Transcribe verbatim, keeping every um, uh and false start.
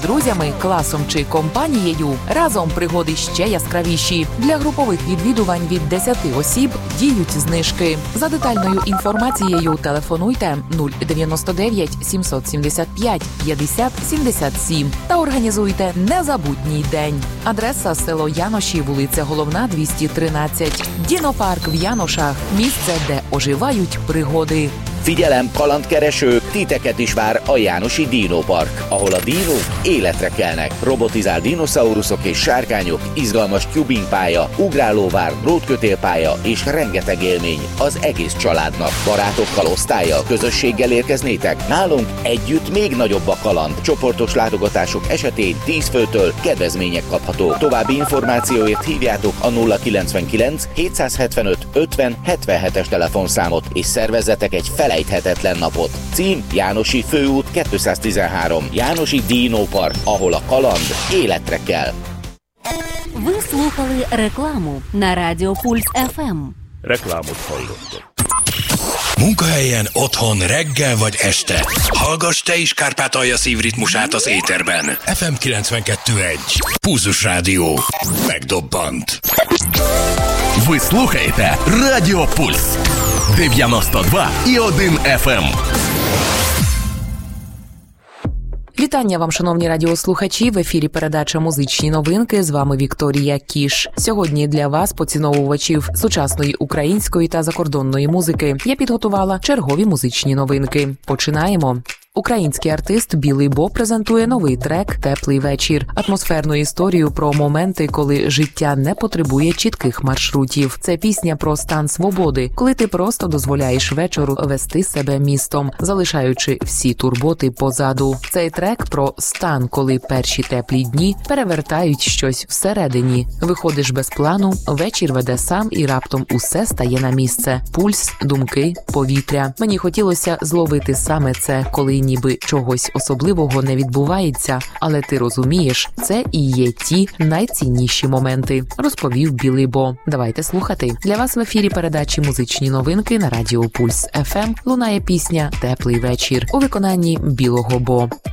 друзями, класом чи компанією. Разом пригоди ще яскравіші. Для групових відвідувань від десяти осіб діють знижки. За детальною інформацією телефонуйте нуль дев'яносто дев'ять сімсот сімдесят п'ять п'ятдесят сімдесят сім та організуйте незабутній день. Адреса – село Яноші, вулиця Головна, двісті тринадцять. Дінопарк в Яношах – місце, де оживають пригоди. Figyelem, kalandkeresők, titeket is vár a Jánosi Dínópark, ahol a dínók életre kelnek. Robotizált dinoszauruszok és sárkányok, izgalmas tubingpálya, ugrálóvár, drótkötélpálya és rengeteg élmény az egész családnak. Barátokkal, osztállyal, közösséggel érkeznétek? Nálunk együtt még nagyobb a kaland. Csoportos látogatások esetén tíz főtől kedvezmények kaphatók. További információért hívjátok a nulla kilencvenkilenc hétszázhetvenöt ötven hetvenhetes telefonszámot és szervezzetek egy fel Felejthetetlen napot. Cím Jánosi Főút kétszáztizenhárom. Jánosi Dínópark, ahol a kaland életre kell. Ви слухали рекламу на Радіо Пульс еф ем. Reklámot hallottak. Munkahelyen, otthon, reggel vagy este. Hallgass te is Kárpátalja szívritmusát az éterben. ef em kilencvenkettő egy. Pulzus Rádió. Megdobbant. Ви слухаєте Радіо Пульс дев'яносто два і один еф ем. Вітання вам, шановні радіослухачі. В ефірі передача «Музичні новинки». З вами Вікторія Кіш. Сьогодні для вас, поціновувачів сучасної української та закордонної музики, я підготувала чергові музичні новинки. Починаємо. Український артист Білий Бо презентує новий трек «Теплий вечір». Атмосферну історію про моменти, коли життя не потребує чітких маршрутів. Це пісня про стан свободи, коли ти просто дозволяєш вечору вести себе містом, залишаючи всі турботи позаду. Цей трек про стан, коли перші теплі дні перевертають щось всередині. Виходиш без плану, вечір веде сам і раптом усе стає на місце. Пульс, думки, повітря. Мені хотілося зловити саме це, коли ніби чогось особливого не відбувається, але ти розумієш, це і є ті найцінніші моменти, розповів Білий Бо. Давайте слухати. Для вас в ефірі передачі «Музичні новинки» на Радіо Пульс еф ем лунає пісня «Теплий вечір» у виконанні Білого Бо.